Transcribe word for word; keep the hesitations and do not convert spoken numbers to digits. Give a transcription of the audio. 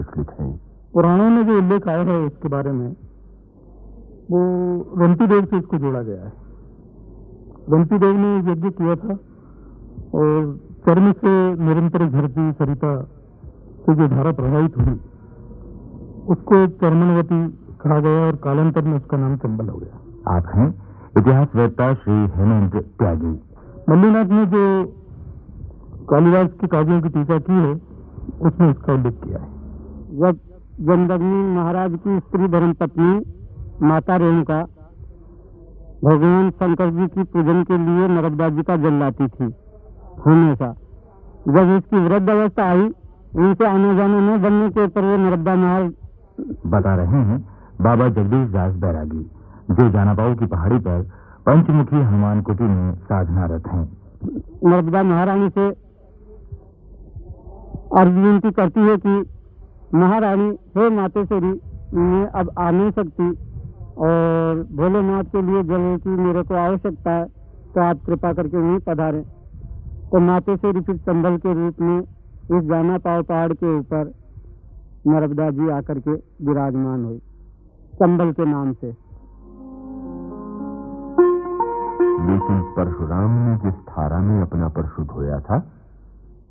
लिखित हैं। पुराणों में जो उल्लेख आया है इसके बारे में, वो रंती देव से इसको जोड़ा गया है। रंती देव ने यज्ञ किया था और चर्म से निरंतर झरती सरिता से जो धारा प्रवाहित हुई उसको चर्मनवती कहा गया और कालांतर में उसका नाम चंबल हो गया। आप हैं इतिहासवेत्ता श्री हेमंत त्यागी। मल्लीनाथ ने जो कालिदास की काव्यों की टीका की है उसमें इसका उल्लेख किया है। जब जमदग्नि महाराज की स्त्री धर्मपत्नी माता रेणुका भगवान शंकर जी की पूजन के लिए नर्मदा जी का जल लाती थी हमेशा, जब इसकी वृद्ध अवस्था आई उनसे आने जाने न बनने के ऊपर वो नर्मदा नहर। बता रहे हैं बाबा जगदीश दास बैरागी, जो जानापाऊ की पहाड़ी पर पंचमुखी हनुमान कुटी में साधनारत हैं। नर्मदा महारानी से अर्ज विनती करती है कि महारानी, हे मातेश्वरी, मैं अब आ नहीं सकती और भोलेनाथ के लिए जल की मेरे को आवश्यकता है, तो आप कृपा करके वहीं पधारें। तो मातेश्वरी फिर चंबल के रूप में इस जाना पाव पहाड़ के ऊपर नर्मदा जी आकर के विराजमान हुई चंबल के नाम से। लेकिन परशुराम ने जिस धारा में अपना परशु धोया था